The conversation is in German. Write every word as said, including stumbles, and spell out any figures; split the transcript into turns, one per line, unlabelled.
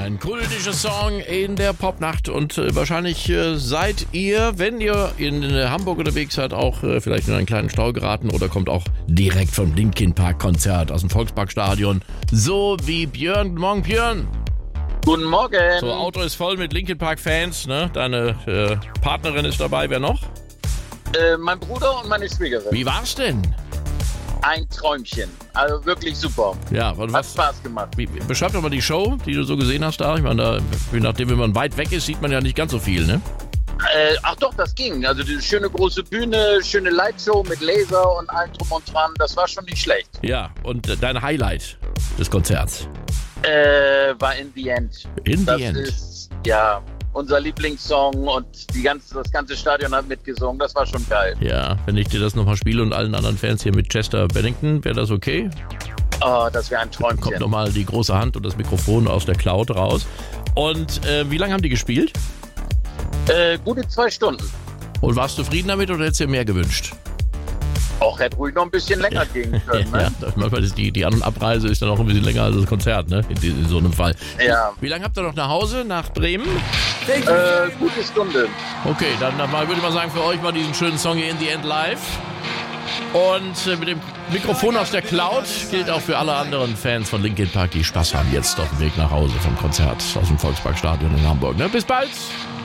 Ein kultischer Song in der Popnacht und äh, wahrscheinlich äh, seid ihr, wenn ihr in äh, Hamburg unterwegs seid, auch äh, vielleicht in einen kleinen Stau geraten oder kommt auch direkt vom Linkin Park Konzert aus dem Volksparkstadion. So wie Björn. Guten Morgen, Björn.
Guten Morgen.
So, Auto ist voll mit Linkin Park Fans, ne? Deine äh, Partnerin ist dabei, wer noch?
Äh, mein Bruder und meine Schwiegerin.
Wie war's denn?
Ein Träumchen. Also wirklich super.
Ja, und
Hat
was,
Spaß gemacht.
wie, beschreib doch mal die Show, die du so gesehen hast da. Ich meine, da, je nachdem, wenn man weit weg ist, sieht man ja nicht ganz so viel, ne?
Äh, ach doch, das ging. Also die schöne große Bühne, schöne Lightshow mit Laser und allem drum und dran. Das war schon nicht schlecht.
Ja, und äh, dein Highlight des Konzerts?
Äh, war In the End.
In
das
the End.
ist, ja, unser Lieblingssong und die ganze, das ganze Stadion hat mitgesungen. Das war schon geil.
Ja, wenn ich dir das nochmal spiele und allen anderen Fans hier mit Chester Bennington, wäre das okay?
Oh, das wäre ein
Kommt
Träumchen.
nochmal die große Hand und das Mikrofon aus der Cloud raus. Und äh, wie lange haben die gespielt?
Äh, gute zwei Stunden.
Und warst du zufrieden damit oder hättest du dir mehr gewünscht?
Auch hätte ruhig noch ein bisschen länger gehen können,
Ja,
ne?
manchmal ist die, die An- und Abreise ist dann auch ein bisschen länger als das Konzert, ne? In, in so einem Fall.
Ja.
Wie lange habt ihr noch nach Hause, nach Bremen?
Äh, gute Stunde.
Okay, dann, dann mal, würde ich mal sagen, für euch mal diesen schönen Song hier In the End live. Und äh, mit dem Mikrofon aus der Cloud gilt auch für alle anderen Fans von Linkin Park, die Spaß haben jetzt auf dem Weg nach Hause vom Konzert aus dem Volksparkstadion in Hamburg. Ne? Bis bald!